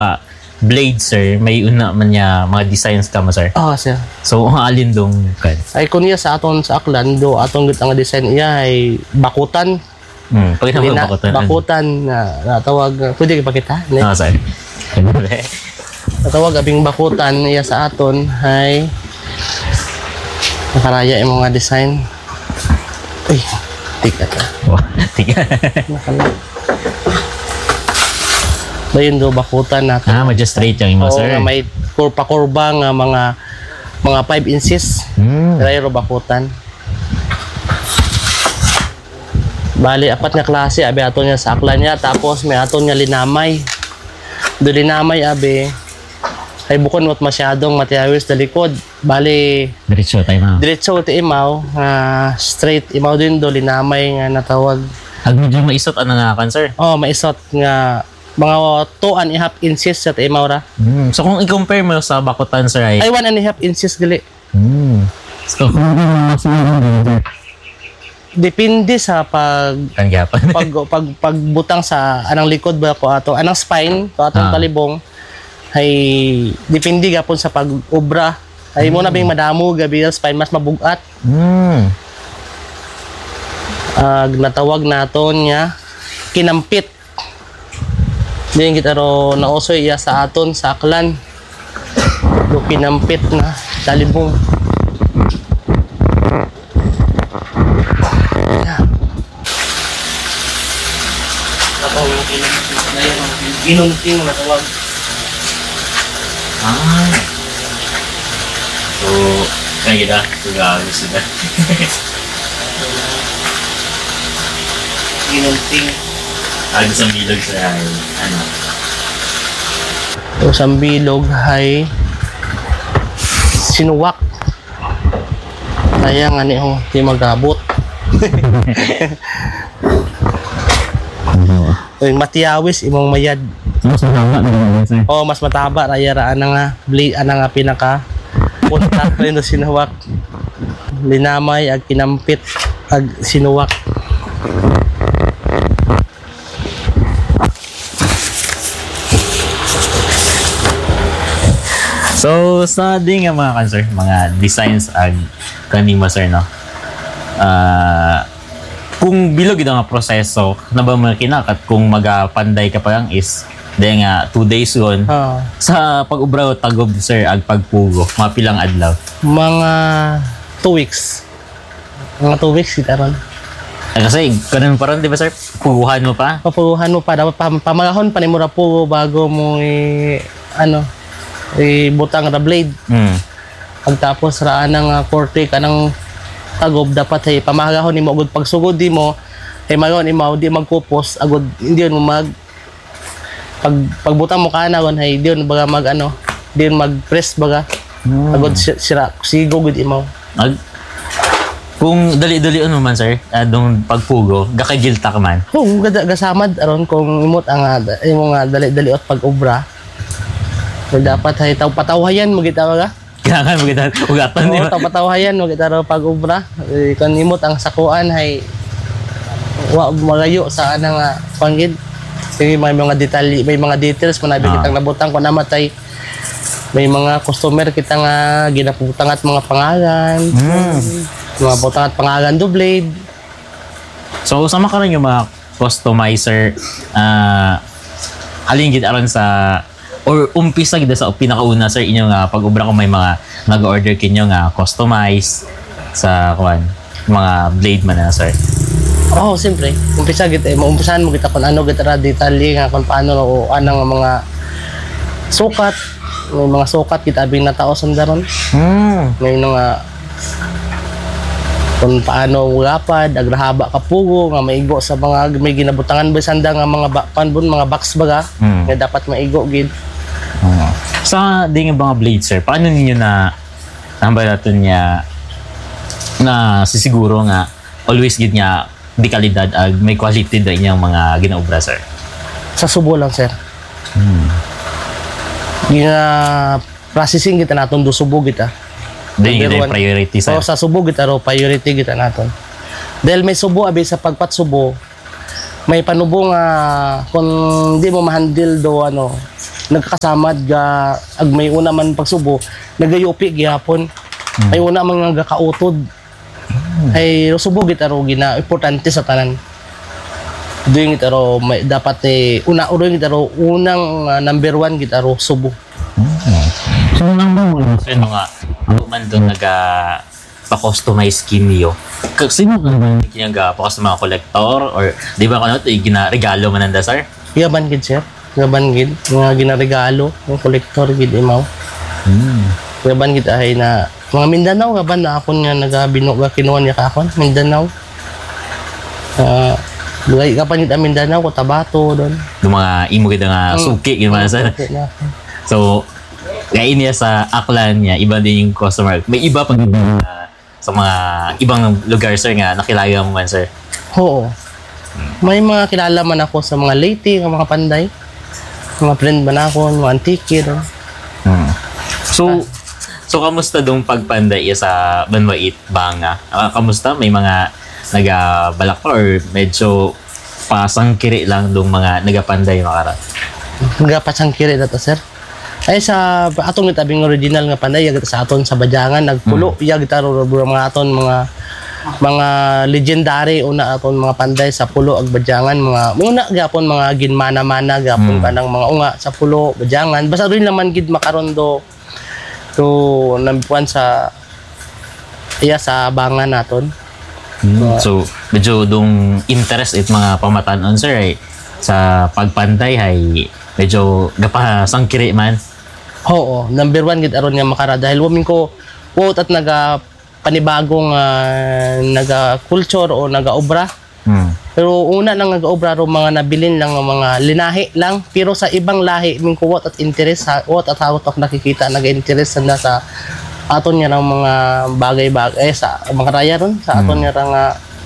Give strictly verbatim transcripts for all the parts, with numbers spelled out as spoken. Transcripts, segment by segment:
uh, blade, sir, may una man niya mga designs ka mo, sir. Ah, sir. So, ang alin dong kan? Ay kun iya sa aton sa aklan do atong gitang design iya ay bakutan. Hmm, pagkita mo bakutan. Bakutan na natawag, pwede ipakita? Ah, sir. Natawag abing bakutan iya sa aton ay nakaraya yung mga design. Uy, tika ka. Tika. Dayon do bakutan natin. Ah, madya straight yung imo, sir. Oo, may kurpa-kurba nga mga mga five inches. Hmm. Dayro bakutan. Bali, apat nga klase. Abi ato niya sa aklan niya. Tapos may ato niya linamay. Do linamay, abi. Ay bukon wat masyadong matiyawis sa likod. Bali, Diretso tayo, ma'am. diretso ti imaw. Uh, straight imaw din do linamay nga natawag. Ag medyo maisot ano nga kan, sir? Oh, maisot nga mga two and a half inches sa imaw ra. Hmm. So, kung i-compare mo sa bakutan, sir, ay... Ay one and a half inches gali. Hmm. So, Depende sa pag Kangyapan. pag pag pagbutang sa anang likod ba ko ato anang spine ko atong Ah. talibong ay depende gapon sa pag-obra ay mo na bing madamo gabi ang spine mas mabugat. Hmm. Ag natawag naton nya kinampit. Diyan kita ro nausoy iya sa aton sa aklan. Do kinampit na talibong. Ginunting na tawag. Ah. So, kaya kita. Gagawin sila. Ginunting. Ag sa bilog sa ay, ano? O sa bilog ay sinuwak. Kaya nga niyo di magabot. Yung matiyawis imong mayad. Mas mahanga na naman, sir. O mas mataba raya ra ana nga bli ana nga pinaka punta rin do sinuwak. Linamay ag kinampit ag sinuwak. So, sa di nga mga cancer, mga designs ag kanima, sir, no? Ah... kung bilog ito nga proseso, na ba makinakat kung magapanday ka pa lang is, dahil nga two days yun, Ah, sa pag-ubraw tagob, sir, ag pagpugo, mga pilang adlaw. mga two weeks. Mga two weeks kita ron. Eh, kasi, ganun pa rin, di ba, sir? Puguhan mo pa? Papuruhan mo pa dapat pam pamagahon pa ni mura po bago mo i ano ibutang ra blade. Hmm. Pagtapos ra anang uh, korte kanang tagob dapat ay pamagahon nimo agud pagsugod di mo ay mayon imaw di magkupos agud hindi yun mo mag pag pagbutang mo kana gon hay di yun baga mag ano di yun mag press baga Hmm. agud si- sira sigo gud imaw. Ag, kung dali-dali ano man, sir, adong pagpugo, gakagilta ka man. Kung gada gasamad aron kung imot ang uh, imo nga dali-dali ot pag-obra. So, dapat hay taw patawhayan mo kita baga. Kailangan mo kita ugatan, di Oo, ba? tapatawayan mo kita raw pag-ubra. Eh, kan imot ang sakuan hay wa magayo sa ana nga panggid. Sige may mga detalye, may mga details manabi Ah. kitang nabutang ko namatay. May mga customer kita nga ginaputang at mga pangalan. Hmm. Mga butang at pangalan do blade. So, sama ka rin yung mga customizer, ah, halin gid aron sa or umpisa gid sa pinakauna, sir, inyo nga pag-ubra kung may mga nag-order kinyo nga customize sa kuan mga blade man na, sir. Oh, siyempre. Umpisa gid eh maumpisahan mo kita kung ano gid ra detalye nga kung paano o anang mga sukat. May mga sukat kita abing natao sandaron. Hmm. May mga kung paano ulapad, agrahaba kapugo, nga maigo sa mga may ginabutangan ba sanda nga mga ba, panbon, mga box baga, Mm. nga dapat maigo gid. Oo. Sa di nga mga blade, sir, paano ninyo na nambay natin niya na sisiguro nga always gid nga di kalidad ag may quality da inyang mga ginaobra, sir? Sa subo lang, sir. Hmm. Gina processing kita naton do subo kita. Dahil Number yun one. yung priority, sir. So sa subo kita ro priority kita naton. Dahil may subo abi sa pagpat subo may panubong nga kung di mo ma-handle do ano nagkasamad ga ag may una man pagsubo nagayupi gihapon Hmm. ay una man nga kautod ay subo gitaro gina importante sa tanan doing gitaro may dapat eh una uro gitaro unang uh, number one gitaro subo. Hmm. So nang mo sir mga ano man doon naga pa-customize kinyo. Sino ka naman kiyang pa-customize mga collector or di ba kano ito gina-regalo man nanda sir? Gaban gid sir gaban gid nga ginaregalo ng kolektor gid imaw. Hmm. Gaban gid ay na mga Mindanao gaban na akon nga nagabino ga kinuha niya ka akon Mindanao. Ah, uh, kapan gid ang Mindanao ko Tabato don. Yung mga imo gid nga suki gid man sir. So kaya niya sa Aklan niya iba din yung customer. May iba pang uh, sa mga ibang lugar sir nga nakilala mo man sir. Oo. May mga kilala man ako sa mga Leyte, mga Panday. Mga friend man ako, mga Antique don. Hmm. So So, kamusta dong pagpanday sa Banwait Banga? Uh, kamusta? May mga nagabalak pa or medyo pasangkiri lang dong mga nagapanday makara? Nagapasangkiri na to, sir. Ay sa atong itabing original nga panday, yag sa aton sa Bajangan, nagpulo, hmm. yag taro mga aton mga mga legendary una aton mga panday sa pulo ag Bajangan, mga una gapon mga ginmana-mana gapon hmm. kanang mga unga sa pulo Bajangan. Basta rin naman gid makaron do to nampuan sa iya sa bangan naton. Hmm. So medyo dong interest it mga pamatanon sir eh, sa pagpantay ay medyo gapasangkiri man. Oo, number one gid aron nga makara dahil wamin ko quote at naga panibagong uh, naga culture o naga obra. Hmm. Pero una lang nag-obra ro mga nabilin lang ng mga linahi lang pero sa ibang lahi min ko what at interest ha, what at how to nakikita nag-interest na sa aton niya ng mga bagay-bagay eh, sa mga raya ron sa aton hmm. niya nga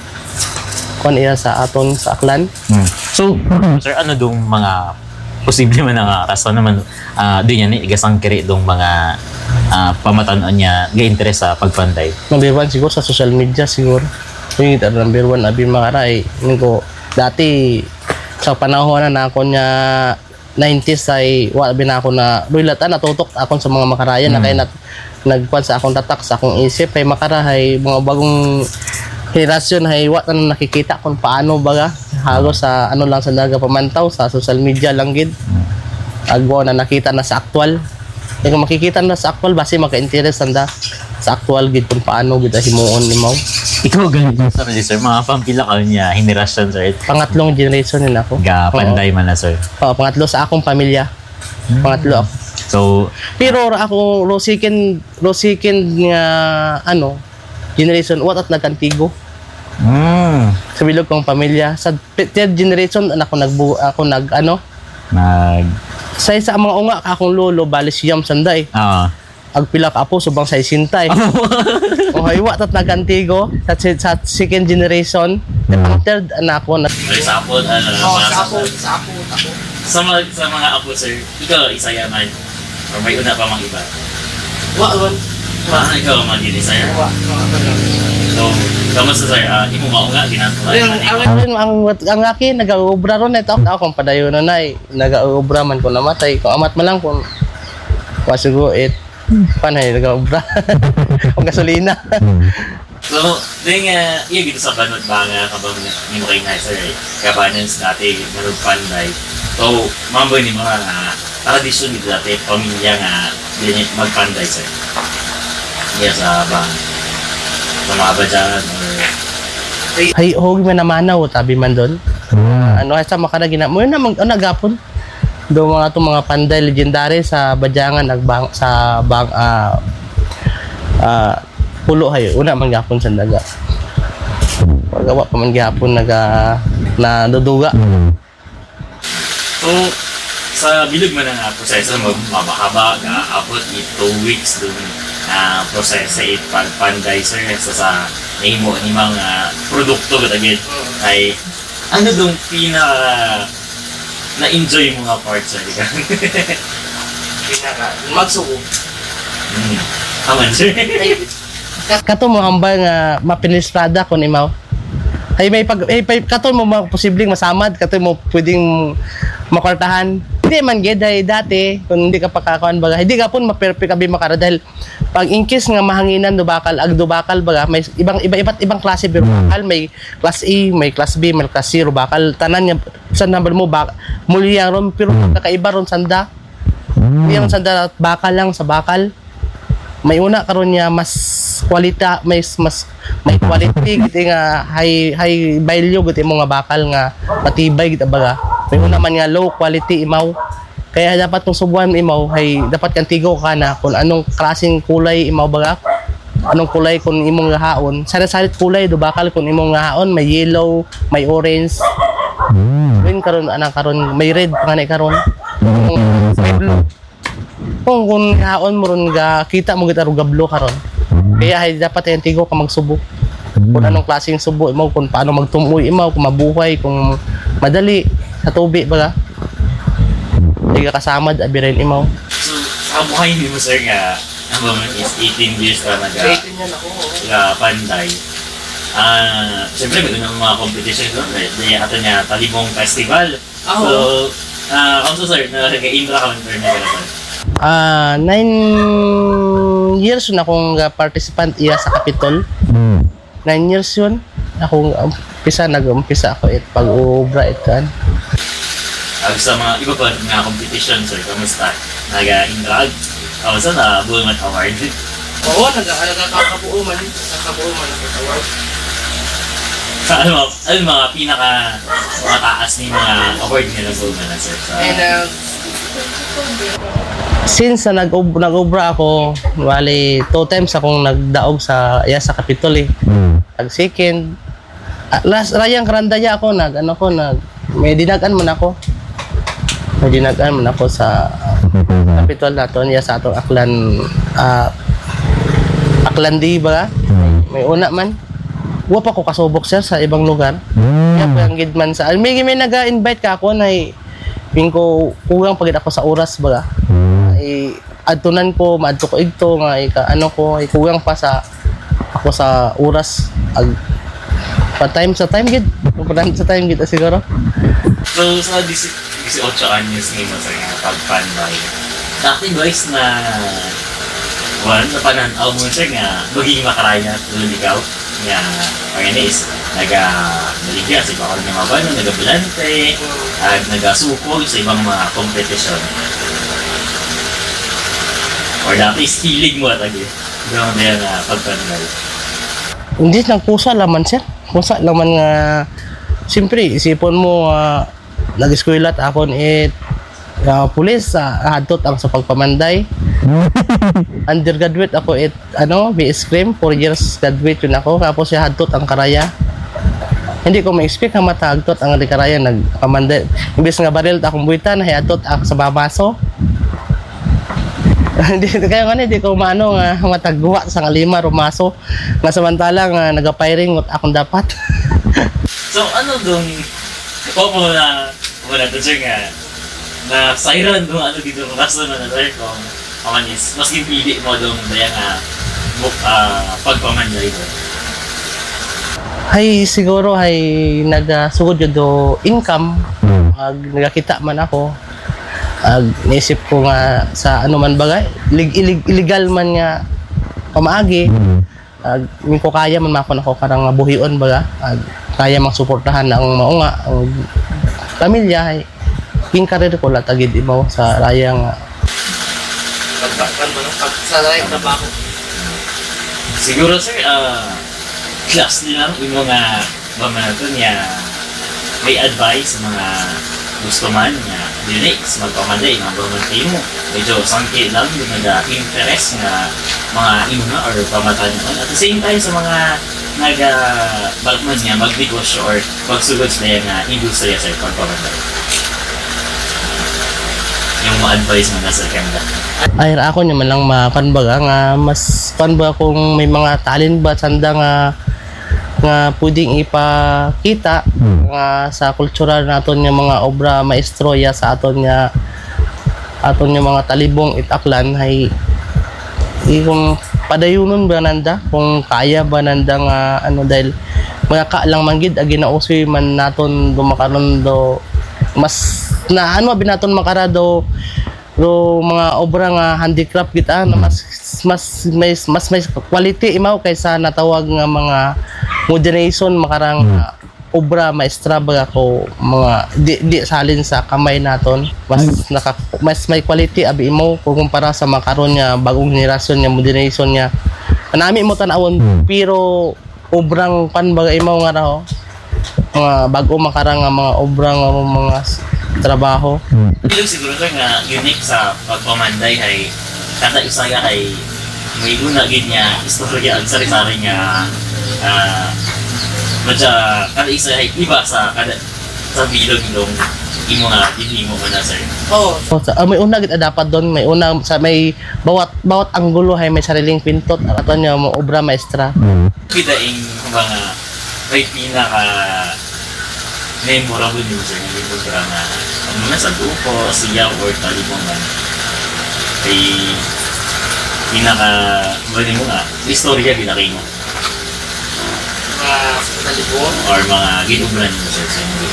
kon iya sa aton sa Aklan. Hmm. So sir ano dong mga posible man nga rason naman uh, doon yan igasangkiri dong mga uh, pamatanon niya ga-interest sa pagpantay. Number one siguro sa social media siguro. Yung ito, number one, abin mga ray. Yung ko, dati, sa panahon na ako niya, nineties ay, wala bin ako na, lulatan, natutok akon sa mga makarayan, mm. na kaya nat, nagkuhan sa akong tatak, sa akong isip, ay makarahay, mga bagong henerasyon, ay wala na nakikita kung paano baga, halos sa, ano lang sa nagapamantaw, sa social media lang gid. Agwa na nakita na sa actual. Kaya kung makikita na sa actual, basi maka-interest na sa actual gid kung paano gid himuon ni Mau. Ikaw ganito sir, sir, mga pampila ka niya, henerasyon sir. Pangatlong generation nila ako. Ga panday man na sir. Oo, pangatlo sa akong pamilya. Hmm. Pangatlo ako. So, pero ako rosikin rosikin nga ano, generation what at nagkantigo. Mm. Sa bilog kong pamilya, sa third generation anak ko nagbu ako nag ano, nag sa isa mga unga akong lolo bali siyam sanday. Oo. Agpila ka apo subang sa sintay. O haywa tat nagantigo sa, sa second generation. Mm. Third anak ko na sa apo ano oh, sa apo sa apo ako. Sa mga sa mga apo sir, ikaw isa yaman or may una pa mang iba. Wa ron. Wa ikaw man din isa ya. Wa. So, kamusta sir? Uh, imo mao nga ginatuwa. Ang ang ang ang akin nag-obra ron ito ako kung padayon na nay nag-obra man ko namatay. Kung amat man lang kung wasugo it panay nag-obra. Ang gasolina. So, ding uh, iya gitu sa banot ba nga kabang ni mo kay na sir. Kabanans dati manug panday. So, mamboy ni mga uh, tradisyon dito dati pamilya nga dinit magpanday sir. Iya sa bang sa mga badyanan or ay hogi man namanaw tabi man doon. Uh, ano ay sa makara gina mo na mag ano gapon. Do mga to mga panday legendary sa Badyangan nagbang sa bang ah uh, uh, pulo hay una man gapon sa daga. Pagawa pa man gapon naga na duduga. So sa bilog man ang proseso mo mabahaba ga abot ni two weeks dun na uh, proseso it pagpanday sir sa sa nahimo ni mga produkto gud ay ano dong pinaka na-enjoy mo nga part sir ka pinaka magsuko. Hmm. Aman sir. Kato mo hambal nga mapinistada ko ni Mau. Ay may pag ay pay katon mo mga posibleng masamad, katon mo pwedeng makwartahan. Hindi man gid ay dati kung hindi ka pakakuan baga, hindi ka pun ma-perfect abi makara dahil pag in case nga mahanginan do bakal ag do bakal baga may ibang iba iba't ibang klase pero bakal may class A, may class B, may class C ro bakal tanan nga sa number mo bak mulya ron pero kakaiba ron sanda. Yung sanda bakal lang sa bakal. May una karon niya mas kwalita, may mas may quality gid nga high high value gid mo nga bakal nga matibay gid baga. May una man nga low quality imaw. Kaya dapat tong subuan imaw ay dapat kantigo ka na kung anong klaseng kulay imaw baga. Anong kulay kung imong gahaon. Salit-salit kulay do bakal kung imong gahaon may yellow, may orange. Win karon ana karon may red pa nga karon. May blue. Kung kung haon mo ron ga kita mo gitaro gablo karon. Kaya ay dapat yung tigo ka magsubok. Kung anong klaseng subo mo, kung paano magtumuy mo, kung mabuhay, kung madali sa tubi baga. Hindi ka kasamad abirin imaw. So, sa buhay ni mo sir nga, ang moment is eighteen years ka naga nga panday. Ah, siyempre may unang mga competition doon, right? Dahil ato niya Talibong Festival. So, ah, uh, sir, nag-intra ka man sir na gano'n. Ah, nine years na akong uh, participant iya sa Capitol. Mm. Nine years yun. Akong umpisa, nag-umpisa ako it pag-ubra itan. Ag sa mga iba pa nga competition, sir, kamusta? Nag-indrag? Ako sa na Bulmat Award? Oo, nag-kakabuo man. Nagkakabuo man ako sa award. Sa ano, ano mga pinaka mataas ni mga award nila Bulmat, sir? Sa... And, uh, since na nag-ubra nag ako, wali two times akong nagdaog sa iya sa Capitol eh. Mm. Ang second, uh, last rayang karandaya ako nag ano ko nag may dinagan man ako. May dinagan man ako sa Capitol naton iya sa atong Aklan uh, Aklan di ba? Mm. May una man. Wa pa ko kasubok sir sa ibang lugar. Mm. Kaya ang gidman sa may may naga-invite ka ako na pingko kugang pagid ako sa oras baga. Ay adtunan ko maadto ko igto nga ika ano ko ay kugang pa sa ako sa oras ag pa time sa time gid pa sa time gid siguro. So sa eighteen anyos ni mo sa nga pagpanday. Dati guys na one na panan-aw mo siya nga maging makaraya tulad ikaw nga organize naga naligya sa ibang mga mabano, naga-bulante at naga-sukol sa ibang mga kompetisyon. Or dati hilig mo at agi. Doon na yan uh, pagpanday. Hindi nang kusa laman sir. Kusa laman nga siyempre isipon mo uh, nag-eskwela at akon it uh, pulis sa uh, hadtot ang sa pagpamanday. Undergraduate ako it ano B S Cream four years graduate yun ako tapos siya hadtot ang karaya. Hindi ko ma-expect nga matagtot ang karaya nagpamanday. Imbes nga baril akong buitan hay hadtot ako sa babaso. Hindi kaya nga hindi ko maano nga matagwa sa lima rumaso nga samantalang uh, naga-firing akong dapat. So ano dong ko mo na wala to sir nga na siren dong ano dito kaso na na sir kung pamanis mas pili mo dong daya nga uh, pagpamanday mo. Hay siguro hay nagasugod yun do income ag nagakita man ako. Ag naisip ko nga sa ano man bagay ilig, ilig, illegal man nga pamaagi ag min ko kaya man makon ako karang buhion baga ag kaya mang suportahan ang maunga ang pamilya ay king career ko latagid ibaw sa rayang pagbakan man sa rayang trabaho. Siguro sir uh, class din lang yung mga mamanaton niya may advice sa mga gusto man nga lyrics, magpamanday, mga bumantay mo. Medyo sangkit lang yung nag-interest nga mga imuna or pamatanon. At the same time sa mga nag-balkman niya, mag-negosyo or magsugod sa yung uh, industriya sa pagpamanday. Yung mga advice mo nasa kanda. Ay, ako niya man lang mapanbaga nga mas panbaga kung may mga talent ba sanda nga nga pwedeng ipakita hmm. nga sa kultural naton nga mga obra maestro ya sa aton nga aton nga mga talibong itaklan hay kung padayunon ba nanda kung kaya ba nanda nga ano dahil mga ka lang man gid agi nausoy man naton dumakaron do mas na ano abi naton makarado do mga obra nga handicraft gid ah, na mas mas may mas may quality imaw kaysa natawag nga mga modernization makarang uh, obra maestra baga ko mga di, di salin sa kamay naton mas naka, mas may quality abi imaw kung kumpara sa makaron nga bagong henerasyon nga modernization nga kanami mo tan-awon pero obrang pan baga imaw nga raw mga bago makarang nga mga obrang nga mga trabaho. Ito siguro sir nga unique sa pagpamanday ay kada isa nga ay may una gid niya istorya ang sari-sari nga uh, madya kada isa ay iba sa kada sa bilog-bilong imo nga hindi mo na sir. Oh, so, uh, may una gid dapat doon may una sa may bawat bawat anggulo hay may sariling pintot ato niya mo obra maestra. Kita ing mga may pinaka memorable din sir nga programa ano na sa grupo siya or talibongan ay pinaka ano mo nga istorya ginakay mo mga talibon or mga ginubran mo sir sa inyo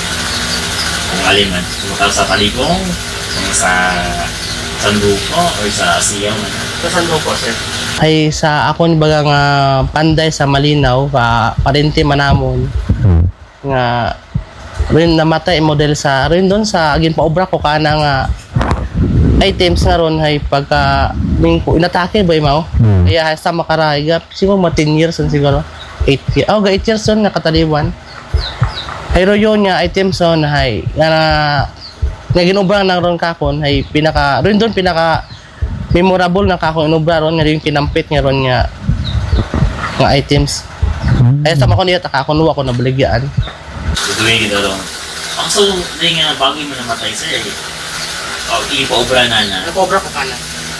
kung alin man kung sa talibong kung sa sanduko or sa asiyaw man sa sanduko sir ay sa ako ni baga nga panday sa Malinaw ka parente manamon nga rin namatay model sa rin doon sa agin pa obra ko kana nga items nga ron hay pagka ming ko inatake ba imaw hmm. Kaya hay sa makarahiga siguro mga ten years on siguro eight years oh ga eight years on nakataliwan hay ro yun nga items on hay nga nga ginobra nang ron kakon hay pinaka rin doon pinaka memorable na kakon inobra ron nga yung kinampit nga ron nga nga items hmm. Ay sa mako niya takakon wa ko nabaligyan. Tutuwing ito lang. Ang so, dahil nga bago mo namatay sir, eh. O, ipa-obra na na. Nag-obra ko ka na.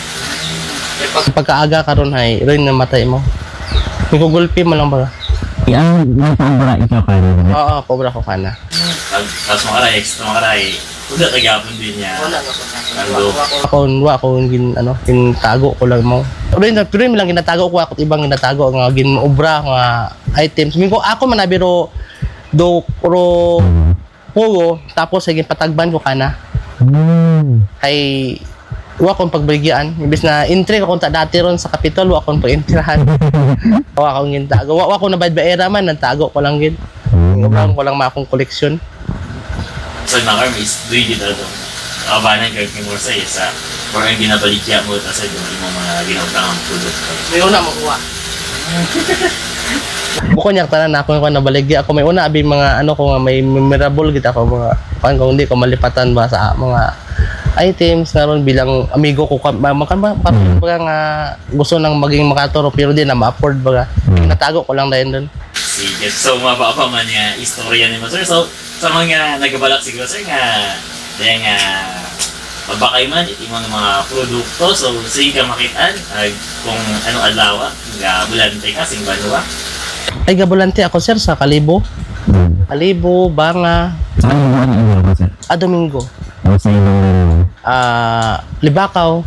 Pag pagkaaga ka ron hay, rin namatay mo. May kugulpi mo lang ba? Ang nagpa-obra ikaw ka rin? Oo, pa-obra ko ka na. Tapos makaray, extra makaray. Kuda tagapon din niya. Wala na ko. Nando. Ako, wa ako gin ano, tinatago ko lang mo. Rin na rin lang ginatago ko ako ibang ginatago nga gin-obra nga items. Mingo ako manabiro do pro pugo tapos sige patagban ko kana mm. Ay wa akong pagbaligyan imbes na entry ko kunta dati ron sa Capitol wa akong pag-entrahan wa akong gintago wa ako na badbaera man nagtago ko lang gid ngobang ko lang ma akong koleksyon so nakar is duy dito to abanan kay mo sa isa or ang ginabaligya mo ta sa yung mga ginawang produkto may una mo kuha buko niya tanan ako ko nabaligya ako may una abi mga ano ko nga may memorable gid ako mga kan kung hindi ko malipatan ba sa mga items naron bilang amigo ko makan ba parang nga gusto nang maging makaturo pero di na ma-afford ba natago ko lang dayon doon. Sige, so mapapa man nga istorya ni mo sir. So sa mga nagabalak siguro sir nga dahil nga magbakay man iti mga produkto so sige ka makitaan ay kung anong adlaw nga bulante ka sing banwa. Ay gabulante ako sir sa Kalibo. Kalibo, Banga. Saan mo ano ano ba sir? Ah, Domingo. Ano sa inyo? Ah, Libakaw.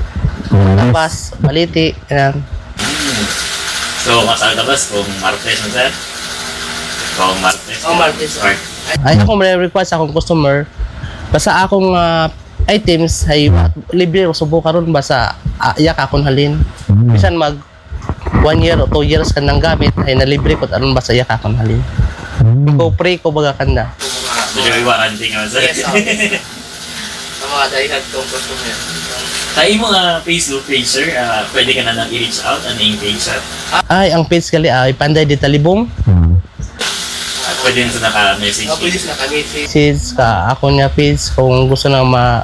Tabas, Baliti, yan. Hmm. So kasal tabas kung Martes mo sir? Kung Martes. Oh, Martes. Ay ako may request akong customer. Basta akong uh, items ay libre subo karon basta uh, iyak akong halin. Bisan mag one year o two years ka nang gamit ay nalibre ko aron basta iyak akong halin. Ikaw pre ko baga kanda. Medyo i-warranty nga sir. Yes, okay. Sa mga dahil kong customer. Sa imo nga Facebook page sir, uh, pwede ka na lang i-reach out ano yung page sir? Ay, ang page gali ay Panday de Talibong. At pwede na sa naka-message. Oh, pwede sa naka-message. Message ka ako niya page kung gusto na ma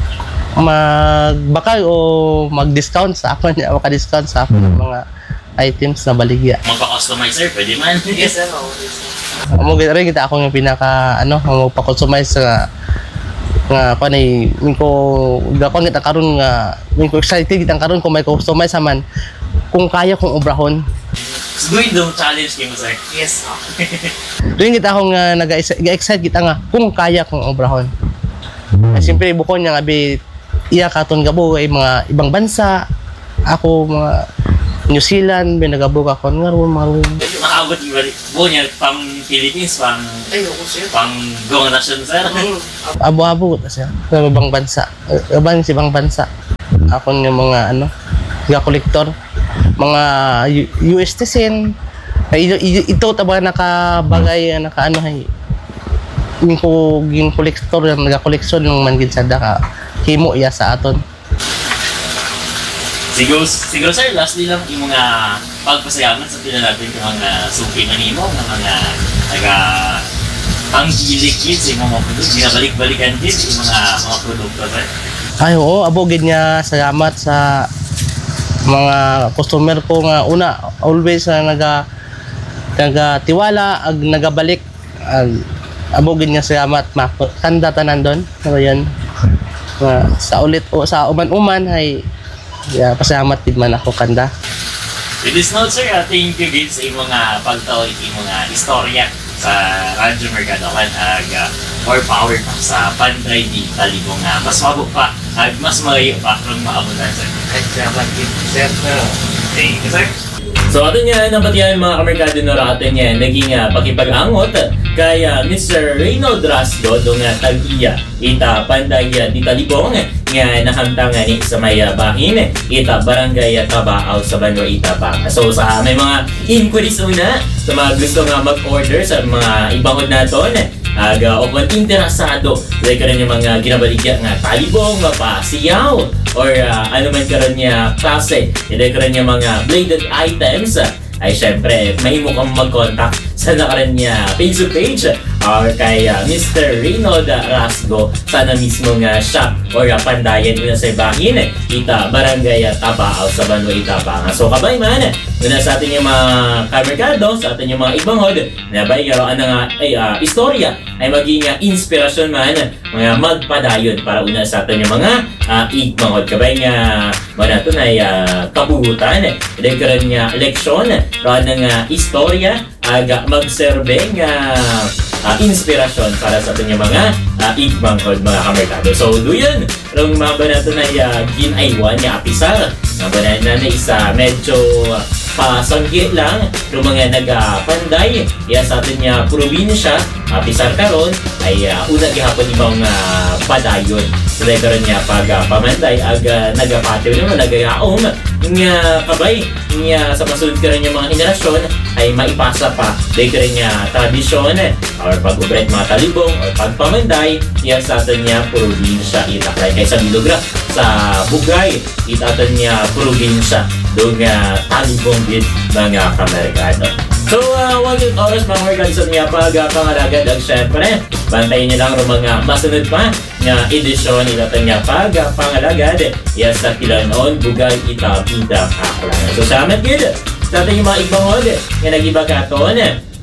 magbakay o mag-discount sa ako niya, maka-discount sa ako ng mga items na baligya. Magpa-customize sir, pwede man. Yes sir, oh. Amo gid rin kita ako yung pinaka ano, magpa-customize sa nga kanay mingko gapon kita karon nga mingko excited kita karon kung may customize man kung kaya kong obrahon. So, doon yung challenge kayo sir. Yes. Doon kita akong uh, nag-excite kita nga kung kaya kong obrahon. Mm. Ay siyempre bukod niya nga bi iya katon gabo ay mga ibang bansa ako mga New Zealand may nagabog ako nga ron mga maabot yung buo niya pang Philippines, pang Ay, ako sir. pang buong nasyon, sir. Abo-abo ko siya sa ibang bansa. Ibang sa ibang bansa. Ako yung mga ano, mga kolektor, mga U- U S T sin. Ay, ito, ito, ito taba nakabagay, naka ano hay. Yung ko yung kolektor, yung nagakoleksyon ng manggid sa daka. Himo iya sa aton. Siguro, siguro sir, lastly lang yung mga pagpasayaman sa pila natin yung mga suki na nimo, ng mga taga pang-gilig kids, yung mga produkto, ginabalik-balikan din yung mga mga produkto, sir. Ay, oo, abogin niya. Salamat sa mga customer ko nga una, always na naga nagatiwala, ag nagabalik. Ag, abogin niya salamat, makanda tanan doon. Ano yan? Nga, sa ulit o sa uman-uman ay yeah, pasalamat din man ako kanda. With this note, sir, uh, thank you again sa iyong mga pagtawid, iyong mga istorya sa Radyo Mercado kan ag uh, more power pa sa Panday di Talibong nga mas mabuk pa ag mas magayo pa kung maabutan, sir. Salamat din, sir. Thank you, sir. So ato niya, napatiyan mga kamerkado na rato niya, naging uh, pakipag-angot kay uh, Mister Reynold Rasgo do nga tag-iya ita Panday di Talibong nga nahamtang ni sa may uh, bahin ita barangay uh, Tabaaw sa Banwa Itabang. So sa may mga inquiries una sa mga gusto nga mag-order sa mga ibangod naton aga o kung interesado dahil ka rin yung mga ginabaligya nga talibong, mapasiyaw or uh, ano man karon niya klase dahil ka rin yung mga bladed items ay syempre may mo kang mag-contact sa nakaran niya Facebook page or kay uh, Mister Reynold Rasgo sana mismo nga shop or uh, pandayan una sa bahin ita barangay uh, Tabaaw sa Banwa Itabang. So kabay man una sa atin yung mga kamerkado sa atin yung mga ibanghod na bay karoon na nga ay uh, istorya ay maging uh, inspirasyon man mga magpadayon para una sa atin yung mga uh, ibanghod kabay nga mga natin ay uh, kabugutan dahil karoon nga leksyon karoon na nga istorya aga magserbe nga uh, inspirasyon para sa atin yung mga uh, igbanghod mga kamerkado. So doon yung mga banato na uh, ginaywan niya apisar mga banato na isa medyo uh, pasanggi lang yung mga nagapanday iya sa atin niya probinsya apisar karon ay uh, una gihapon ibang uh, padayon so dahil karon niya pag uh, pamanday aga nagapatiw naman nagayaom nga kabay nga sa masunod karon yung mga henerasyon ay maipasa pa dahil karon niya tradisyon or pag-ubret mga talibong or pagpamanday iya sa atin niya probinsya itakay kay sa bilogra sa Bugay ita atin niya probinsya doon nga talibong din mga kamerkado. So, uh, wag yung oras mga kamerkado sa mga pag-pangalagad ang syempre, bantayin niyo lang ang mga masunod pa nga edisyon ito nga pag-pangalagad iya sa Kilanon, Bugay, Ita, Bida, Aklan. So, salamat good sa ating mga ibanghod nga nag-iba katon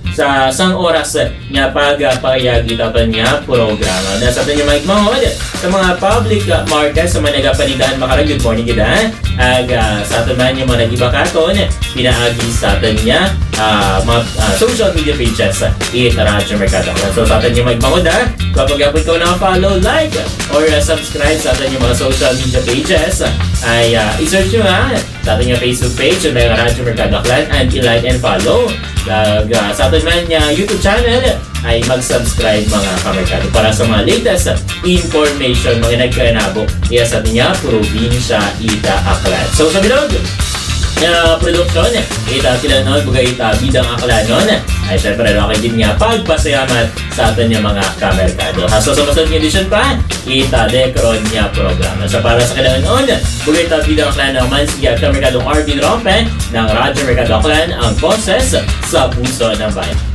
sa sang oras nga pagpayag itapan nga programa. Nasa atin yung mga igmahod sa mga public uh, market sa mga nagapanidahan makarag. Good morning kita. Ag uh, sa atin man yung mga nag-iba katon pinaagi sa atin nga uh, mga uh, social media pages ita Radyo Mercado. So sa atin yung mga igmahod ha, kapag apod ko na follow, like or uh, subscribe sa atin yung mga social media pages ay uh, i-search nyo ha sa ating Facebook page yung mga Radyo Mercado Clan and i-like and follow. Lag, uh, sa atin man uh, YouTube channel ay mag-subscribe mga kamerkado para sa mga latest information mga nagkainabo iya sa ating nga probinsya Ita Aklan. So sa bilog na uh, produksyon ita Kilanon, Bugay, Ita, Bidang Aklanon ay syempre rin din nga pagpasayamat sa atin yung mga kamerkado. So sa masunod ng edisyon pa ita Dekron niya programa. So para sa Kilanon, Bugay, Ita, Bidang Aklan ng Mansiga Kamerkadong Arvin Rompe ng Radyo Mercado Aklan ang boses sa puso ng bayan.